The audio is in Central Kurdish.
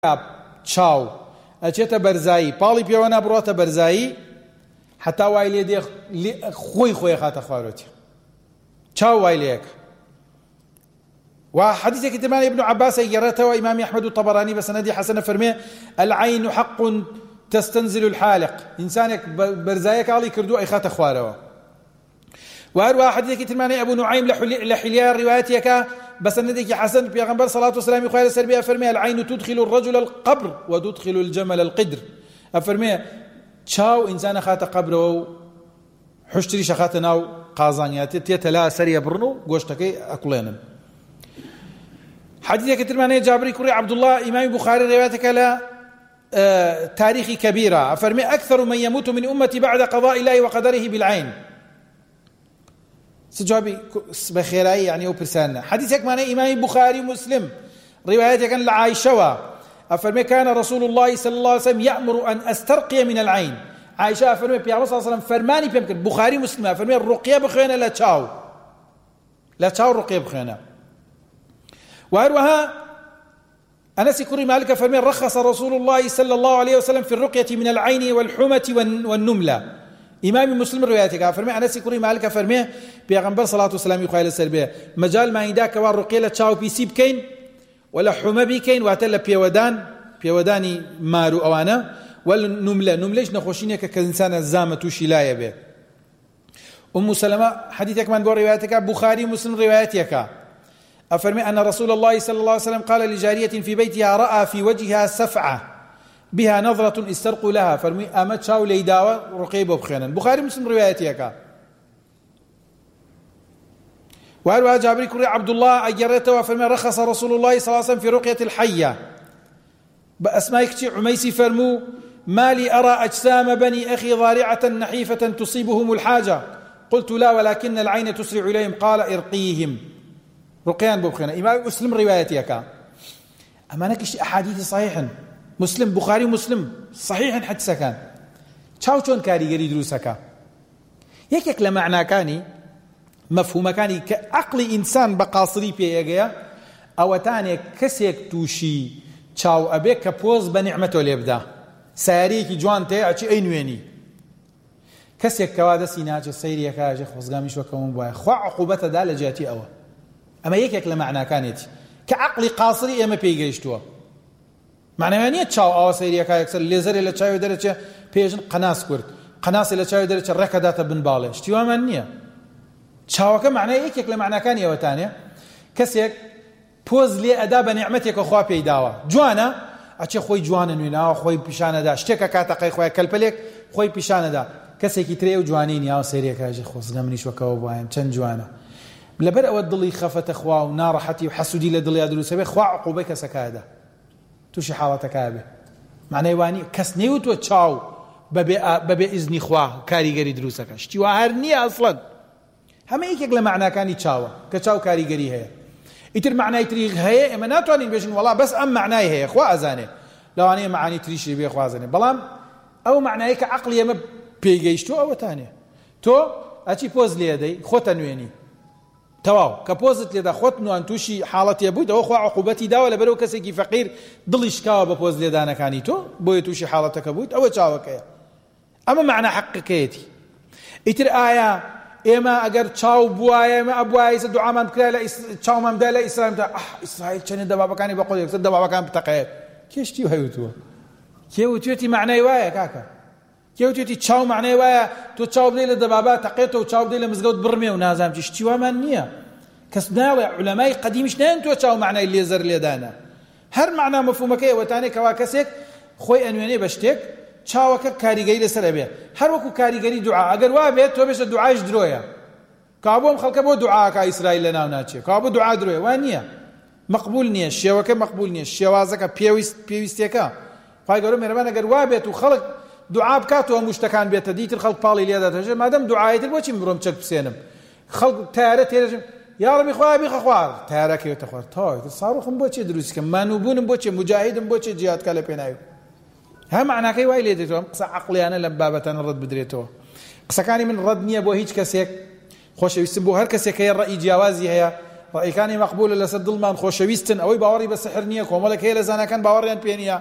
چاو ئەچێتە بەرزایی پاڵی پێوە نابڕاتە بەرزایی حتا وای لێ دێ خۆی خاتە خوارەوەتی چاو وای لێک وحديث كتمان ابن عباس يرته وإمام أحمد الطبراني بسند حسن فرمي العين حق تستنزل الحالق إنسانك برزايك علي كردو أي خات خواروا وهروا حديث كتمان أبو نعيم لحليا روايتك بسندك حسن بيغمبر صلاة والسلام خير سربيا فرمي العين تدخل الرجل القبر وتدخل الجمل القدر أفرمي تشاو إنسان خات قبره حشتري شخاتنا قازانيات تيتلا سريا برنو قوشتكي أكلينا حديث كترماني جابري كري عبد الله إمام بخاري روايتك لا تاريخ كبيرة أفرمي أكثر من يموت من أمتي بعد قضاء الله وقدره بالعين سجابي بخيراي يعني أو برسالنا حديثك معنى إمام بخاري مسلم روايتك لعائشة أفرمي كان رسول الله صلى الله عليه وسلم يأمر أن أسترقي من العين عائشة أفرمي بيعمل صلى الله عليه وسلم فرماني بيمكن بخاري مسلم أفرمي الرقية بخينا لا تشاو الرقية بخينا وهروها أنس كري مالك فرمي رخص رسول الله صلى الله عليه وسلم في الرقية من العين والحمة والنملة إمام مسلم روايتك فرمي أنس كري مالك فرمي بيغمبر صلاة والسلام يقول السربية مجال ما يداك والرقية لتشاو بيسيب كين ولا حمى بيكين واتلا بيوداني مارو أوانا والنملة نملش نخوشينيك كإنسان الزامة شلاية به أم سلمة حديثك من بو روايتك بخاري مسلم روايتك أفرمي أن رسول الله صلى الله عليه وسلم قال لجارية في بيتها رأى في وجهها سفعة بها نظرة استرقوا لها فرمي أمت شاو ليداوة رقيبة بخينا بخاري مسلم روايتك وهل جابري كري عبد الله أجرته وفرمي رخص رسول الله صلى الله عليه وسلم في رقية الحية بأسماء كتير عميسي فرمو ما لي أرى أجسام بني أخي ضارعة نحيفة تصيبهم الحاجة قلت لا ولكن العين تسرع إليهم قال ارقيهم رقيان بوخينا إمام مسلم روايتك أما نكش أحاديث صحيحا مسلم بخاري مسلم صحيحا حتى سكان شون كاري قري دروسك يكيك لمعنى كاني مفهوم كاني كعقل إنسان بقاصري بيجيا أو تاني كسيك توشي شاو أبيك كبوز بنعمته ليبدا ساريك جوان تيعشي أي نويني كسيك كوادا سيناج السيري كاجي خصقاميش وكمون بواي خوا عقوبته دالة جاتي أوه أما يكيك لمعنى كانت كعقل قاصري أما بيجيشتوا معنى يعني تشاو أو سيريا كايكسر ليزر إلى تشاو درجة بيجن قناص كرت قناص إلى تشاو درجة ركضات بن بالش تيوا منية تشاو كمعنى يكيك لمعنى كان يا وتانية كسيك بوز لي أداب نعمتك أخوة بيداوا جوانا أشي خوي جوانا نوينا خوي بيشانة دا اشتكى كاتقي خوي كلبلك خوي بيشانة دا كسيك يتريو جوانين يا سيريا كاجي خوص قامنيش وكوبايم كان جوانا لبر أود ضلي خفت أخوة ونارحتي وحسودي لضلي أدلو سبي خوا عقوبك سكادة توشي حالتك هذا معناه واني كسنيوت وتشاو ببي إذن خوا كاريجري دروسك اشتوا هرني أصلا هم يكيك لمعنى كاني تشاو كتشاو كاريجري هي يتر معناه يتريغ هي إما ناتواني بيجن والله بس أم معناه هي خوا أزاني لو أنا معاني تريش بيه خوا أزاني بلام أو معناه كعقل يما بيجيشتو أو تانية تو أشي بوز ليدي خوتا نويني تواو كبوزت لذا خوتنو أن توشي حالتي أبود أو خوا عقوبتي دا ولا برو كسيكي فقير ضلش كاو ببوز لذا كاني تو بوي توشي حالتك أبود أو تشاوك أما معنى حقكيتي إتر آية إما أجر تشاو بوايا ما أبوايا سدعاء ما بكلا لا تشاو ما بدلا إسرائيل تا إسرائيل كان دبابا كان بقول يك دبابا كان بتقيد كيش تيو هيوتوا كيوتي معنى وايا كاكا كيوتي تشاو معناه وايا تو تشاو بديل دبابا تقيته وتشاو بديل مزقود برمي ونازم تشتيوا منيه كسناوي علماء قديمش نان تو تشاو معناه اللي زر اللي دانا هر معنى مفهومك وتاني كواكسك خوي انويني بشتك تشاوك كاريغي لسربيه هر وكو كاريغري دعاء اگر وابه تو بس دعاء درويا كابوم خلق بو دعاء كا اسرائيل لنا وناتشي كابو دعاء درويا وانيه مقبول نيه شيوك مقبول نيه شيوازك بيويستيكا فاي قالوا مهربان اگر وابه تو خلق دعاء بكاتو مشتكان بيت ديت الخلق بالي ليدا ما دام دعايت الوجه مبروم تشك بسينم خلق تارت يا ربي خويا بي خوار تارك يتخوار توي صاروخ مبوچه دروس كم مانوبون مبوچه مجاهد مبوچه جهاد كله بينايو ها معناه كي وايل يدتو قص عقلي انا لبابه انا رد بدريتو قص كاني من رد نيه بو هيج كسيك خوش يسبو هر كسيك هي الراي جوازي هي ڕائیەکانی مەقبولە لەسەر دڵمان خۆشەویستن ئەوەی باوەڕی بە سحر نییە کۆمەڵێک هەیە لە زانەکان باوەڕیان پێ نییە